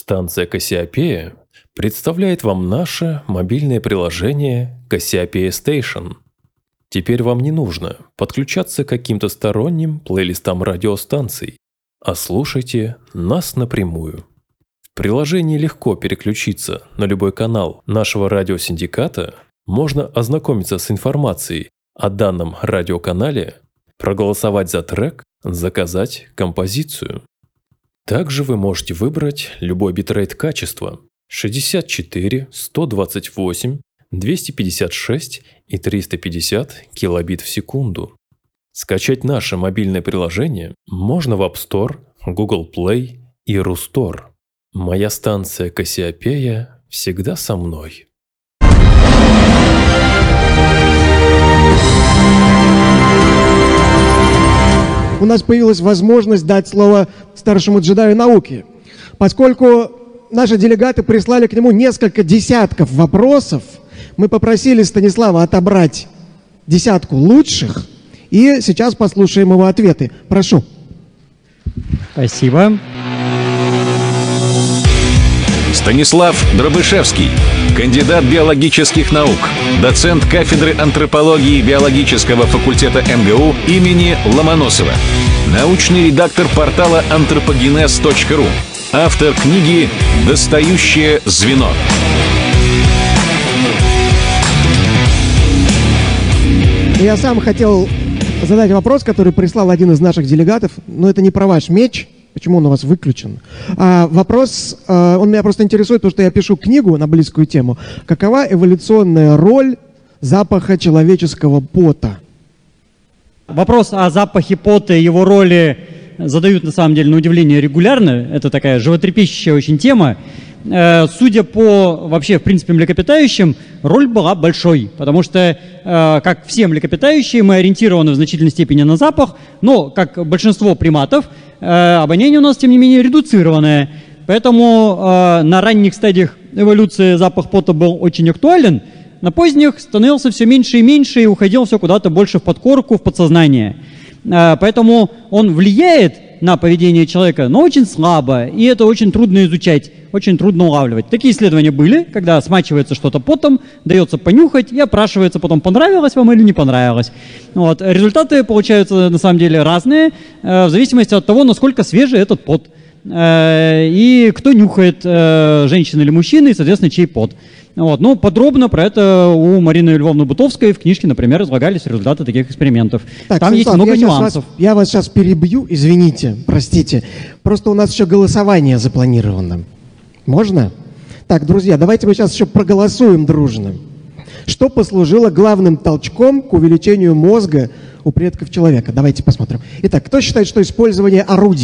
Станция Кассиопея представляет вам наше мобильное приложение Кассиопея Station. Теперь вам не нужно подключаться к каким-то сторонним плейлистам радиостанций, а слушайте нас напрямую. В приложении легко переключиться на любой канал нашего радиосиндиката, можно ознакомиться с информацией о данном радиоканале, проголосовать за трек, заказать композицию. Также вы можете выбрать любой битрейт качества 64, 128, 256 и 350 килобит в секунду. Скачать наше мобильное приложение можно в App Store, Google Play и Рустор. Моя станция Кассиопея всегда со мной. У нас появилась возможность дать слово старшему джедаю науки. Поскольку наши делегаты прислали к нему несколько десятков вопросов, мы попросили Станислава отобрать десятку лучших, и сейчас послушаем его ответы. Прошу. Спасибо. Станислав Дробышевский, кандидат биологических наук, доцент кафедры антропологии биологического факультета МГУ имени Ломоносова, научный редактор портала anthropogenes.ru, автор книги «Достающее звено». Я сам хотел задать вопрос, который прислал один из наших делегатов, но это не про ваш меч. Почему он у вас выключен? Вопрос, он меня просто интересует, потому что я пишу книгу на близкую тему. Какова эволюционная роль запаха человеческого пота? Вопрос о запахе пота и его роли задают, на самом деле, на удивление регулярно. Это такая животрепещущая очень тема. Судя по, вообще, в принципе, млекопитающим, роль была большой, потому что, как все млекопитающие, мы ориентированы в значительной степени на запах, но, как большинство приматов, обоняние у нас, тем не менее, редуцированное. Поэтому на ранних стадиях эволюции запах пота был очень актуален, на поздних становился все меньше и меньше и уходил все куда-то больше в подкорку, в подсознание. Поэтому он влияет на поведение человека, но очень слабо, и это очень трудно изучать, очень трудно улавливать. Такие исследования были, когда смачивается что-то потом, дается понюхать и опрашивается потом, понравилось вам или не понравилось. Вот. Результаты получаются на самом деле разные, в зависимости от того, насколько свежий этот пот. И кто нюхает, женщина или мужчина, и, соответственно, чей пот. Вот. Ну, подробно про это у Марины Львовны Бутовской в книжке, например, излагались результаты таких экспериментов. Так, там есть много нюансов. Я вас сейчас перебью, извините, простите. Просто у нас еще голосование запланировано. Можно? Так, друзья, давайте мы сейчас еще проголосуем дружно. Что послужило главным толчком к увеличению мозга у предков человека? Давайте посмотрим. Итак, кто считает, что использование орудий